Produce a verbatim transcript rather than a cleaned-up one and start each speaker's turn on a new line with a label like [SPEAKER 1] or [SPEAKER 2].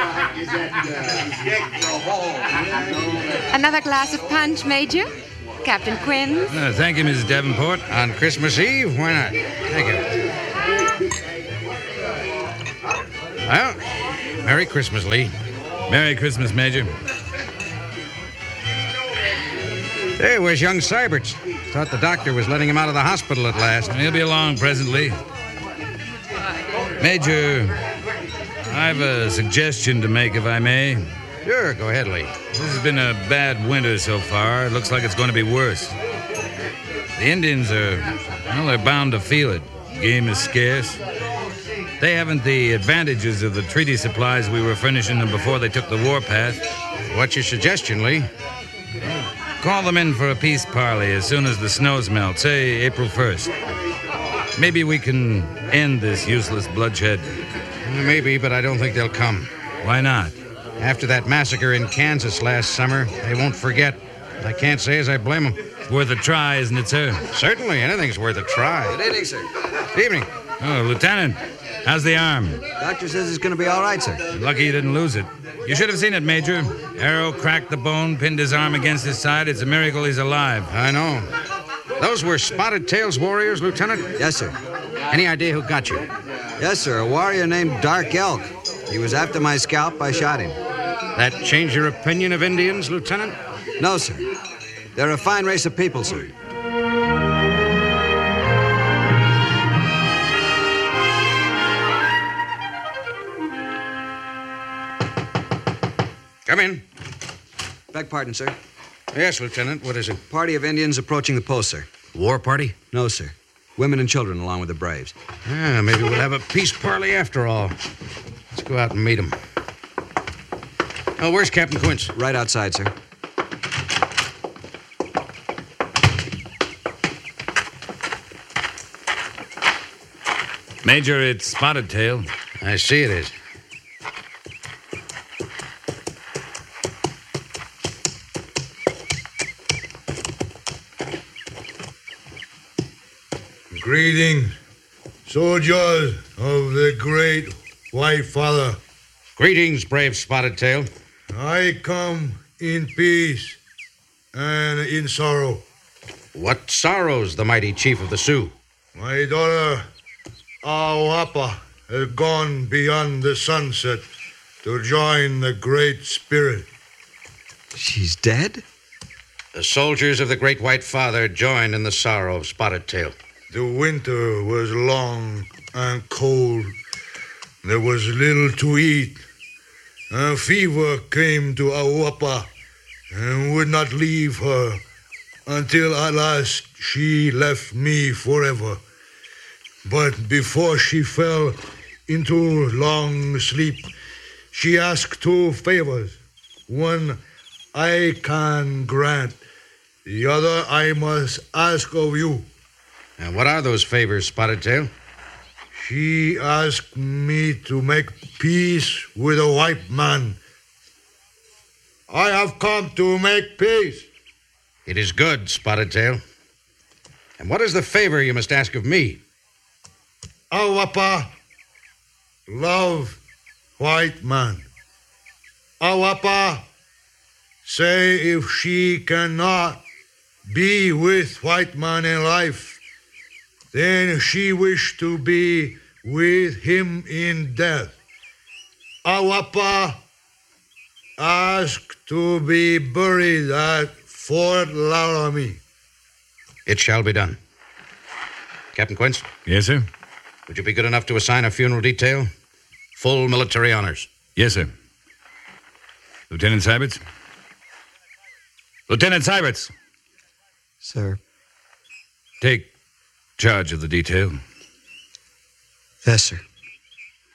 [SPEAKER 1] Another glass of punch, Major? Captain Quinn?
[SPEAKER 2] Uh, thank you, Missus Davenport.
[SPEAKER 3] On Christmas Eve? Why not? Thank you. Well, Merry Christmas, Lee.
[SPEAKER 2] Merry Christmas, Major.
[SPEAKER 3] Hey, where's young Syberts? Thought the doctor was letting him out of the hospital at last.
[SPEAKER 2] He'll be along presently. Major, I have a suggestion to make, if I may.
[SPEAKER 3] Sure, go ahead, Lee.
[SPEAKER 2] This has been a bad winter so far. It looks like it's going to be worse. The Indians are, well, they're bound to feel it. Game is scarce. They haven't the advantages of the treaty supplies we were furnishing them before they took the warpath.
[SPEAKER 3] What's your suggestion, Lee?
[SPEAKER 2] Call them in for a peace parley as soon as the snows melt, say April first. Maybe we can end this useless bloodshed.
[SPEAKER 3] Maybe, but I don't think they'll come.
[SPEAKER 2] Why not?
[SPEAKER 3] After that massacre in Kansas last summer, they won't forget. I can't say as I blame them.
[SPEAKER 2] It's worth a try, isn't it, sir?
[SPEAKER 3] Certainly, anything's worth a try.
[SPEAKER 4] Good evening, sir.
[SPEAKER 3] Good evening.
[SPEAKER 2] Oh, Lieutenant, how's the arm?
[SPEAKER 4] Doctor says it's going to be all right, sir.
[SPEAKER 2] You're lucky you didn't lose it. You should have seen it, Major. Arrow cracked the bone, pinned his arm against his side. It's a miracle he's alive.
[SPEAKER 3] I know. Those were Spotted Tail's warriors, Lieutenant?
[SPEAKER 4] Yes, sir.
[SPEAKER 3] Any idea who got you?
[SPEAKER 4] Yes, sir. A warrior named Dark Elk. He was after my scalp. I shot him.
[SPEAKER 3] That change your opinion of Indians, Lieutenant?
[SPEAKER 4] No, sir. They're a fine race of people, sir.
[SPEAKER 3] Come in.
[SPEAKER 4] Beg pardon, sir.
[SPEAKER 3] Yes, Lieutenant. What is it?
[SPEAKER 4] Party of Indians approaching the post, sir.
[SPEAKER 3] War party?
[SPEAKER 4] No, sir. Women and children along with the braves.
[SPEAKER 3] Ah, maybe we'll have a peace parley after all. Let's go out and meet them. Oh, where's Captain Quince?
[SPEAKER 4] Right outside, sir.
[SPEAKER 2] Major, it's Spotted Tail.
[SPEAKER 3] I see it is.
[SPEAKER 5] Greetings, soldiers of the great White Father.
[SPEAKER 3] Greetings, brave Spotted Tail.
[SPEAKER 5] I come in peace and in sorrow.
[SPEAKER 3] What sorrows the mighty chief of the Sioux?
[SPEAKER 5] My daughter, Awapa, has gone beyond the sunset to join the Great Spirit.
[SPEAKER 4] She's dead?
[SPEAKER 3] The soldiers of the great White Father joined in the sorrow of Spotted Tail.
[SPEAKER 5] The winter was long and cold. There was little to eat. A fever came to Awapa and would not leave her until at last she left me forever. But before she fell into long sleep, she asked two favors. One I can grant. The other I must ask of you.
[SPEAKER 3] And what are those favors, Spotted Tail?
[SPEAKER 5] She asked me to make peace with a white man. I have come to make peace.
[SPEAKER 3] It is good, Spotted Tail. And what is the favor you must ask of me?
[SPEAKER 5] Awapa, love white man. Awapa, say if she cannot be with white man in life, then she wished to be with him in death. Awapa asked to be buried at Fort Laramie.
[SPEAKER 3] It shall be done. Captain Quince?
[SPEAKER 2] Yes, sir?
[SPEAKER 3] Would you be good enough to assign a funeral detail? Full military honors.
[SPEAKER 2] Yes, sir. Lieutenant Syberts? Lieutenant Syberts!
[SPEAKER 4] Sir.
[SPEAKER 2] Take charge of the detail.
[SPEAKER 4] Yes, sir.